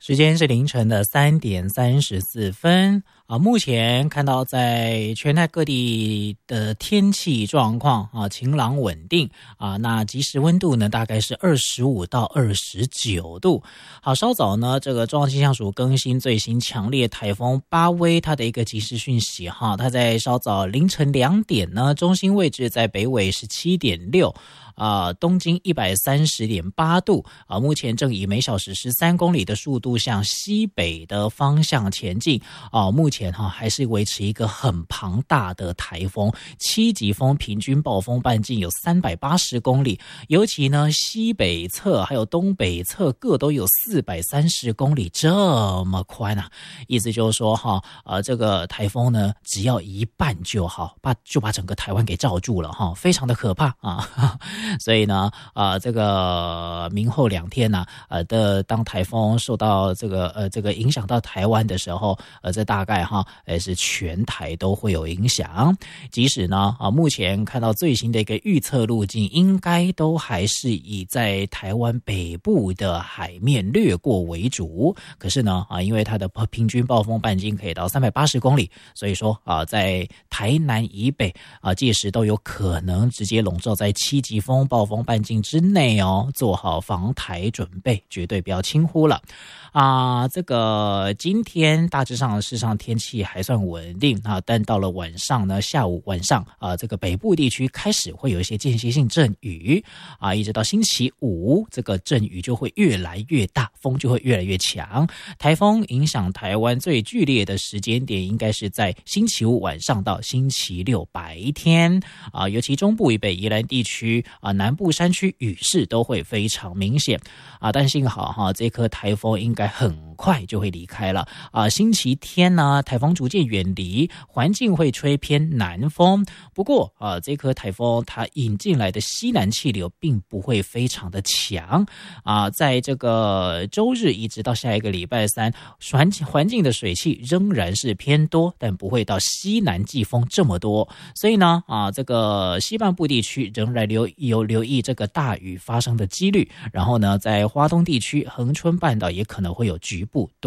时间是凌晨的3:34目前看到在全台各地的天气状况晴朗稳定那即时温度呢大概是25到29度。好，稍早呢这个中央气象署更新最新强烈台风巴威它的一个即时讯息它在稍早凌晨2点呢，中心位置在北纬17.6东经130.8度目前正以每小时13公里的速度向西北的方向前进目前还是维持一个很庞大的台风，7级风，平均暴风半径有380公里，尤其呢西北侧还有东北侧各都有430公里，这么宽意思就是说这个台风呢只要一半就好，就把整个台湾给罩住了非常的可怕所以呢这个明后2天当台风受到这个影响到台湾的时候这大概是全台都会有影响。即使呢目前看到最新的一个预测路径应该都还是以在台湾北部的海面掠过为主，可是呢因为它的平均暴风半径可以到380公里，所以说在台南以北届时都有可能直接笼罩在7级风暴风半径之内做好防台准备，绝对不要轻忽了这个今天大致上事实上天气还算稳定但到了晚上呢，下午晚上这个北部地区开始会有一些间歇性阵雨一直到星期五，这个阵雨就会越来越大，风就会越来越强。台风影响台湾最剧烈的时间点应该是在星期五晚上到星期六白天尤其中部以北宜兰地区南部山区雨势都会非常明显但幸好这颗台风应该很快就会离开了星期天呢台风逐渐远离，环境会吹偏南风，不过这颗台风它引进来的西南气流并不会非常的强在这个周日一直到下一个礼拜三，环境的水汽仍然是偏多，但不会到西南季风这么多，所以呢这个西半部地区仍然留意这个大雨发生的几率，然后呢在花东地区恒春半岛也可能会有局部